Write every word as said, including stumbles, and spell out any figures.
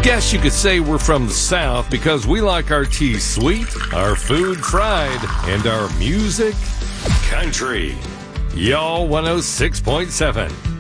Guess you could say we're from the South because we like our tea sweet, our food fried, and our music country. Y'all one oh six point seven.